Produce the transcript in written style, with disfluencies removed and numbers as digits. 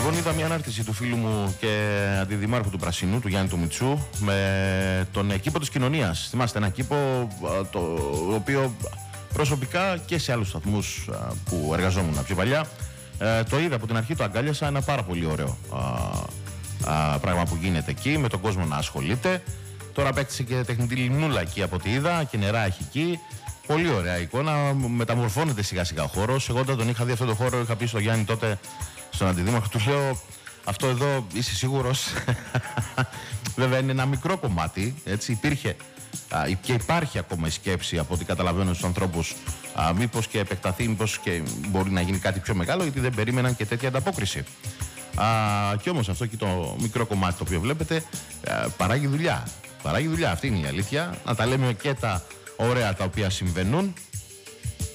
Λοιπόν, είδα μια ανάρτηση του φίλου μου και αντιδημάρχου του Πρασινού, του Γιάννη του Μητσού, με τον κήπο της κοινωνίας. Θυμάστε, ένα κήπο το οποίο προσωπικά και σε άλλους σταθμούς που εργαζόμουν πιο παλιά το είδα από την αρχή, το αγκάλιασα. Ένα πάρα πολύ ωραίο πράγμα που γίνεται εκεί, με τον κόσμο να ασχολείται. Τώρα απέκτησε και τεχνητή λιμνούλα εκεί από ό,τι είδα και νερά έχει εκεί. Πολύ ωραία εικόνα, μεταμορφώνεται σιγά σιγά ο χώρος. Εγώ όταν τον είχα δει αυτό το χώρο, είχα πει στον Γιάννη τότε, στον αντιδήμαρχο, του λέω: αυτό εδώ είσαι σίγουρος? Βέβαια είναι ένα μικρό κομμάτι, έτσι, υπήρχε και υπάρχει ακόμα η σκέψη από ό,τι καταλαβαίνω στους ανθρώπους, μήπως και επεκταθεί, μήπως και μπορεί να γίνει κάτι πιο μεγάλο, γιατί δεν περίμεναν και τέτοια ανταπόκριση. Και όμως αυτό και το μικρό κομμάτι το οποίο βλέπετε παράγει δουλειά. Παράγει δουλειά, αυτή είναι η αλήθεια. Να τα λέμε και τα ωραία τα οποία συμβαίνουν.